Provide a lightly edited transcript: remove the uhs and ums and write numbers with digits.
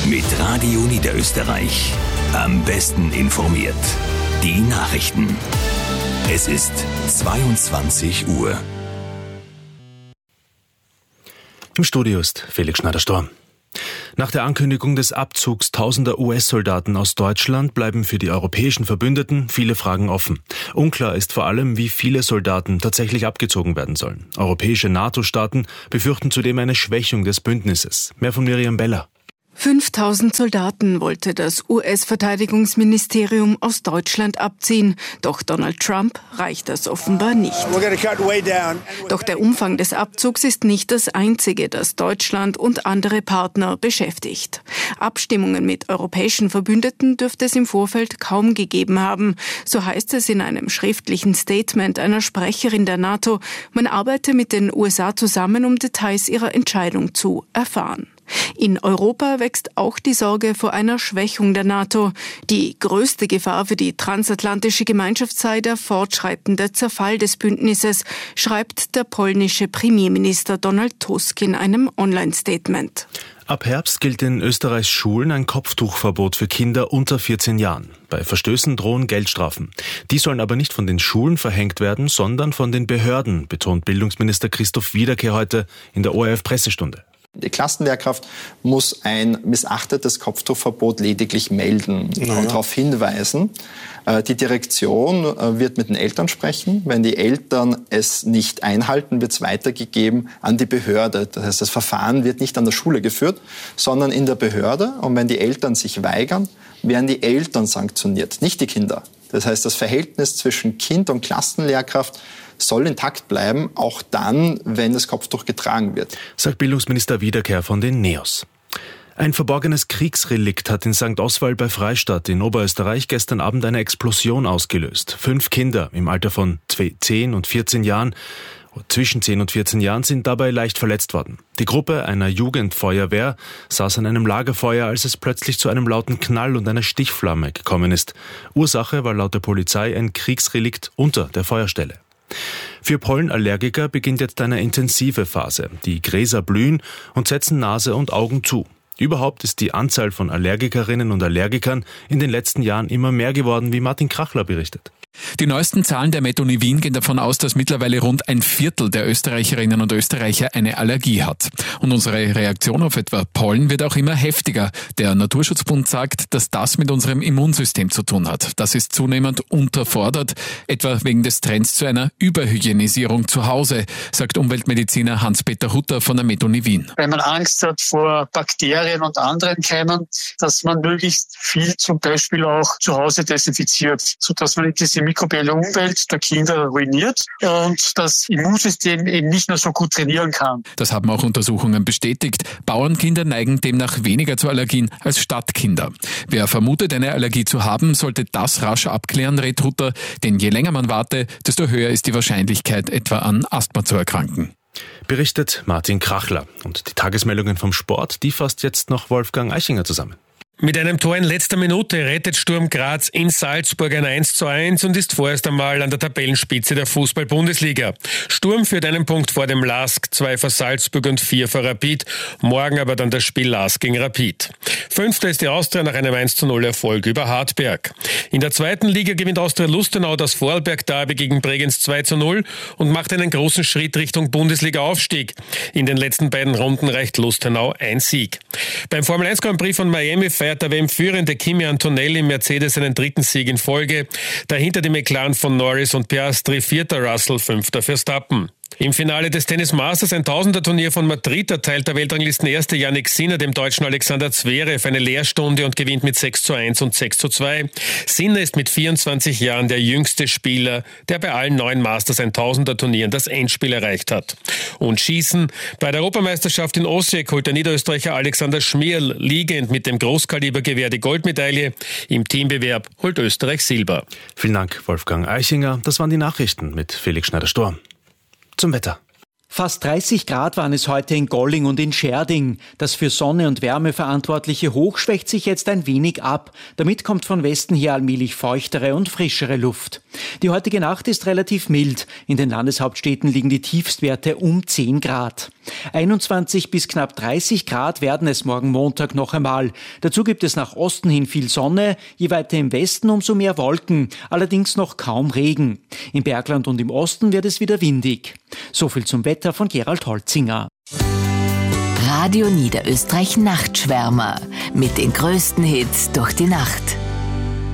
Mit Radio Niederösterreich. Am besten informiert. Die Nachrichten. Es ist 22 Uhr. Im Studio ist Felix Schneider-Storm. Nach der Ankündigung des Abzugs tausender US-Soldaten aus Deutschland bleiben für die europäischen Verbündeten viele Fragen offen. Unklar ist vor allem, wie viele Soldaten tatsächlich abgezogen werden sollen. Europäische NATO-Staaten befürchten zudem eine Schwächung des Bündnisses. Mehr von Miriam Beller. 5.000 Soldaten wollte das US-Verteidigungsministerium aus Deutschland abziehen. Doch Donald Trump reicht das offenbar nicht. Doch der Umfang des Abzugs ist nicht das einzige, das Deutschland und andere Partner beschäftigt. Abstimmungen mit europäischen Verbündeten dürfte es im Vorfeld kaum gegeben haben. So heißt es in einem schriftlichen Statement einer Sprecherin der NATO. Man arbeite mit den USA zusammen, um Details ihrer Entscheidung zu erfahren. In Europa wächst auch die Sorge vor einer Schwächung der NATO. Die größte Gefahr für die transatlantische Gemeinschaft sei der fortschreitende Zerfall des Bündnisses, schreibt der polnische Premierminister Donald Tusk in einem Online-Statement. Ab Herbst gilt in Österreichs Schulen ein Kopftuchverbot für Kinder unter 14 Jahren. Bei Verstößen drohen Geldstrafen. Die sollen aber nicht von den Schulen verhängt werden, sondern von den Behörden, betont Bildungsminister Christoph Wiederkehr heute in der ORF-Pressestunde. Die Klassenlehrkraft muss ein missachtetes Kopftuchverbot lediglich melden und darauf hinweisen. Die Direktion wird mit den Eltern sprechen. Wenn die Eltern es nicht einhalten, wird es weitergegeben an die Behörde. Das heißt, das Verfahren wird nicht an der Schule geführt, sondern in der Behörde. Und wenn die Eltern sich weigern, werden die Eltern sanktioniert, nicht die Kinder. Das heißt, das Verhältnis zwischen Kind und Klassenlehrkraft soll intakt bleiben, auch dann, wenn das Kopftuch getragen wird. Sagt Bildungsminister Wiederkehr von den NEOS. Ein verborgenes Kriegsrelikt hat in St. Oswald bei Freistadt in Oberösterreich gestern Abend eine Explosion ausgelöst. 5 Kinder im Alter von 10 und 14 Jahren, zwischen 10 und 14 Jahren, sind dabei leicht verletzt worden. Die Gruppe einer Jugendfeuerwehr saß an einem Lagerfeuer, als es plötzlich zu einem lauten Knall und einer Stichflamme gekommen ist. Ursache war laut der Polizei ein Kriegsrelikt unter der Feuerstelle. Für Pollenallergiker beginnt jetzt eine intensive Phase. Die Gräser blühen und setzen Nase und Augen zu. Überhaupt ist die Anzahl von Allergikerinnen und Allergikern in den letzten Jahren immer mehr geworden, wie Martin Krachler berichtet. Die neuesten Zahlen der Metoni Wien gehen davon aus, dass mittlerweile rund 1/4 der Österreicherinnen und Österreicher eine Allergie hat. Und unsere Reaktion auf etwa Pollen wird auch immer heftiger. Der Naturschutzbund sagt, dass das mit unserem Immunsystem zu tun hat. Das ist zunehmend unterfordert, etwa wegen des Trends zu einer Überhygienisierung zu Hause, sagt Umweltmediziner Hans-Peter Hutter von der Metoni Wien. Wenn man Angst hat vor Bakterien und anderen Keimen, dass man möglichst viel zum Beispiel auch zu Hause desinfiziert, sodass man diese mikrobielle Umwelt der Kinder ruiniert und das Immunsystem eben nicht mehr so gut trainieren kann. Das haben auch Untersuchungen bestätigt. Bauernkinder neigen demnach weniger zu Allergien als Stadtkinder. Wer vermutet, eine Allergie zu haben, sollte das rasch abklären, rät Hutter, denn je länger man warte, desto höher ist die Wahrscheinlichkeit, etwa an Asthma zu erkranken. Berichtet Martin Krachler. Und die Tagesmeldungen vom Sport, die fasst jetzt noch Wolfgang Eichinger zusammen. Mit einem Tor in letzter Minute rettet Sturm Graz in Salzburg ein 1:1 und ist vorerst einmal an der Tabellenspitze der Fußball-Bundesliga. Sturm führt einen Punkt vor dem LASK, 2 vor Salzburg und 4 vor Rapid. Morgen aber dann das Spiel LASK gegen Rapid. 5. ist die Austria nach einem 1:0 Erfolg über Hartberg. In der 2. Liga gewinnt Austria Lustenau das Vorarlberg-Derby gegen Bregenz 2:0 und macht einen großen Schritt Richtung Bundesliga-Aufstieg. In den letzten beiden Runden reicht Lustenau ein Sieg. Beim Formel 1 Grand Prix von Miami feiert der WM-führende Kimi Antonelli im Mercedes seinen 3. Sieg in Folge. Dahinter die McLaren von Norris und Piastri, 4. Russell, 5. Verstappen. Im Finale des Tennis Masters 1000er-Turnier von Madrid erteilt der Weltranglistenerste Yannick Sinner dem Deutschen Alexander Zverev eine Lehrstunde und gewinnt mit 6:1 und 6:2. Sinner ist mit 24 Jahren der jüngste Spieler, der bei allen 9 Masters 1000er-Turnieren das Endspiel erreicht hat. Und Schießen. Bei der Europameisterschaft in Osijek holt der Niederösterreicher Alexander Schmierl liegend mit dem Großkalibergewehr die Goldmedaille. Im Teambewerb holt Österreich Silber. Vielen Dank, Wolfgang Eichinger. Das waren die Nachrichten mit Felix Schneider-Storm. Zum Wetter. Fast 30 Grad waren es heute in Golling und in Scherding. Das für Sonne und Wärme verantwortliche Hoch schwächt sich jetzt ein wenig ab. Damit kommt von Westen her allmählich feuchtere und frischere Luft. Die heutige Nacht ist relativ mild. In den Landeshauptstädten liegen die Tiefstwerte um 10 Grad. 21 bis knapp 30 Grad werden es morgen Montag noch einmal. Dazu gibt es nach Osten hin viel Sonne, je weiter im Westen umso mehr Wolken, allerdings noch kaum Regen. Im Bergland und im Osten wird es wieder windig. So viel zum Wetter von Gerald Holzinger. Radio Niederösterreich Nachtschwärmer mit den größten Hits durch die Nacht.